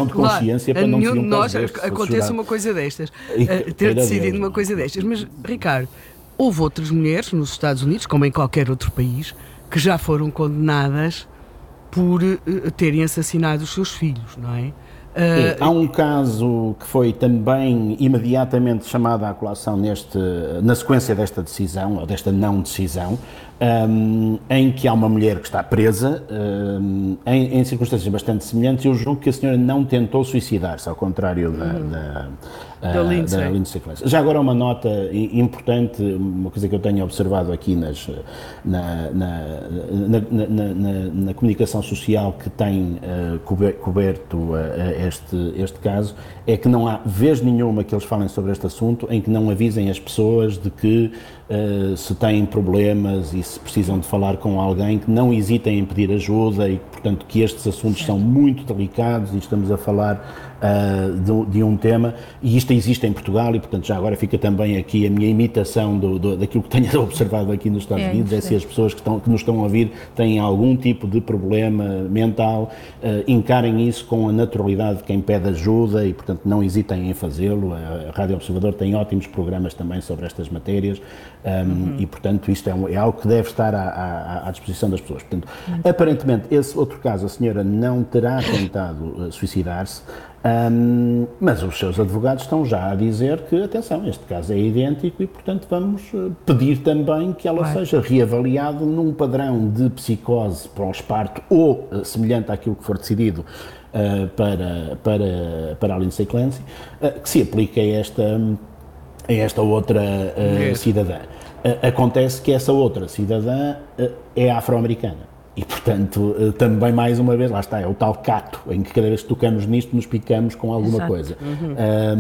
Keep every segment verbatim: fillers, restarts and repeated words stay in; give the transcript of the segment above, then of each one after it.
de consciência claro, para não nenhum decidir de um nós caso destes. acontece uma coisa destas, E, uh, ter decidido Deus, uma coisa destas. Mas, Ricardo, houve outras mulheres nos Estados Unidos, como em qualquer outro país, que já foram condenadas por uh, terem assassinado os seus filhos, não é? Uh, há um caso que foi também imediatamente chamado à colação neste, na sequência desta decisão, ou desta não decisão, um, em que há uma mulher que está presa, um, em, em circunstâncias bastante semelhantes. Eu julgo que a senhora não tentou suicidar-se, ao contrário da, uhum. da, da, uh, Lindsay. da Lindsay Clancy. Já agora uma nota importante, uma coisa que eu tenho observado aqui nas, na, na, na, na, na, na comunicação social que tem uh, coberto uh, este, este caso, é que não há vez nenhuma que eles falem sobre este assunto em que não avisem as pessoas de que uh, se têm problemas e se precisam de falar com alguém, que não hesitem em pedir ajuda e, portanto, que estes assuntos certo. São muito delicados e estamos a falar uh, de, de um tema, e isto existe em Portugal e, portanto, já agora fica também aqui a minha imitação do, do, daquilo que tenho observado aqui nos Estados é, Unidos, é se as pessoas que, estão, que nos estão a ouvir têm algum tipo de problema mental, uh, encarem isso com a naturalidade de quem pede ajuda e, portanto, não hesitem em fazê-lo. A Rádio Observador tem ótimos programas também sobre estas matérias, um, uhum. e, portanto, isto é, um, é algo que deve estar à, à, à disposição das pessoas. Portanto, uhum. aparentemente, esse outro caso, a senhora não terá tentado uh, suicidar-se, um, mas os seus advogados estão já a dizer que, atenção, este caso é idêntico e, portanto, vamos uh, pedir também que ela Vai. seja reavaliada num padrão de psicose pós-parto ou uh, semelhante àquilo que for decidido Uh, para, para, para a Lindsay Clancy, uh, que se aplique a esta, a esta outra uh, cidadã. Uh, acontece que essa outra cidadã uh, é afro-americana. E, portanto, também, mais uma vez, lá está, é o tal cato, em que cada vez que tocamos nisto nos picamos com alguma Exato. coisa. Uhum.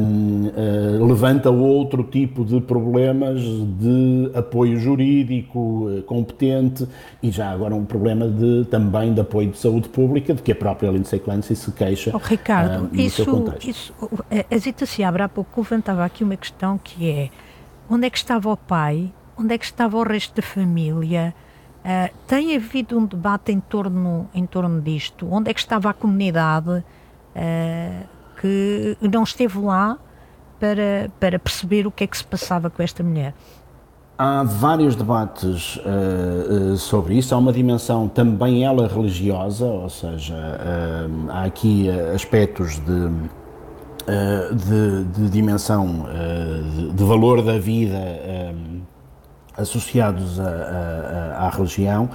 Um, uh, levanta outro tipo de problemas de apoio jurídico uh, competente e já agora um problema de, também de apoio de saúde pública, de que a própria Lindsay Clancy se queixa. Oh, Ricardo, uh, no isso, seu contexto. Isso, a Zita Seabra há pouco levantava aqui uma questão que é: onde é que estava o pai? Onde é que estava o resto da família? Uh, tem havido um debate em torno, em torno disto? Onde é que estava a comunidade uh, que não esteve lá para, para perceber o que é que se passava com esta mulher? Há vários debates uh, uh, sobre isso. Há uma dimensão também ela religiosa, ou seja, uh, há aqui uh, aspectos de, uh, de, de dimensão, uh, de, de valor da vida um, associados a, a, à religião.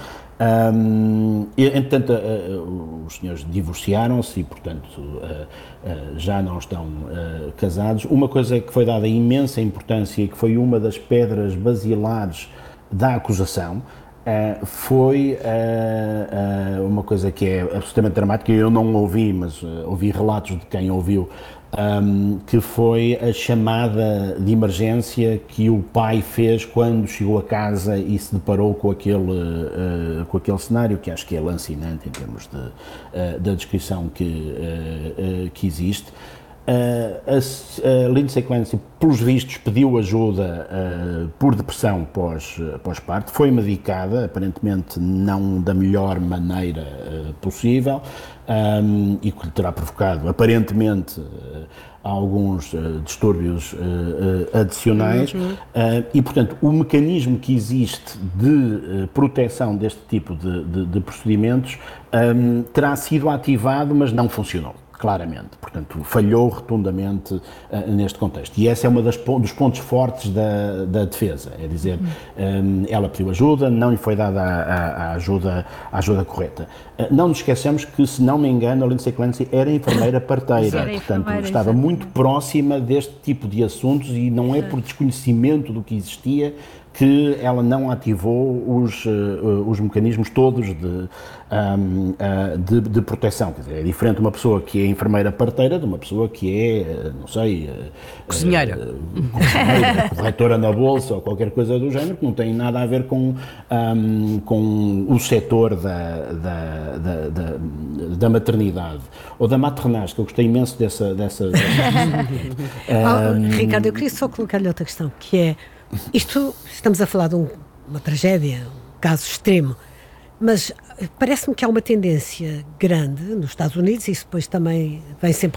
Um, entretanto, uh, os senhores divorciaram-se e, portanto, uh, uh, já não estão uh, casados. Uma coisa que foi dada imensa importância e que foi uma das pedras basilares da acusação uh, foi uh, uh, uma coisa que é absolutamente dramática. Eu não ouvi, mas uh, ouvi relatos de quem ouviu, Um, que foi a chamada de emergência que o pai fez quando chegou a casa e se deparou com aquele, uh, com aquele cenário, que acho que é lancinante em termos de, uh, da descrição que, uh, uh, que existe. Uh, a, a Lindsay Clancy, pelos vistos, pediu ajuda uh, por depressão pós, pós-parto, foi medicada, aparentemente não da melhor maneira uh, possível, um, e que lhe terá provocado, aparentemente, uh, alguns uh, distúrbios uh, uh, adicionais, uhum. uh, e, portanto, o mecanismo que existe de uh, proteção deste tipo de, de, de procedimentos um, terá sido ativado, mas não funcionou. Claramente, portanto, falhou rotundamente uh, neste contexto. E esse é um dos pontos fortes da, da defesa, é dizer, um, ela pediu ajuda, não lhe foi dada a, a, a, ajuda, a ajuda correta. Uh, não nos esquecemos que, se não me engano, a Lindsay Clancy era enfermeira parteira, era portanto, enfermeira, estava exatamente. muito próxima deste tipo de assuntos e não é por desconhecimento do que existia que ela não ativou os, uh, os mecanismos todos de, um, uh, de, de proteção. Quer dizer, é diferente uma pessoa que é enfermeira parteira de uma pessoa que é, não sei... Uh, cozinheira. Uh, cozinheira, corretora na bolsa ou qualquer coisa do género, que não tem nada a ver com, um, com o setor da, da, da, da, da maternidade ou da maternagem, que eu gostei imenso dessa... dessa, dessa um, oh, Ricardo, eu queria só colocar-lhe outra questão, que é: isto, estamos a falar de um, uma tragédia, um caso extremo, mas parece-me que há uma tendência grande nos Estados Unidos, e isso depois também vem sempre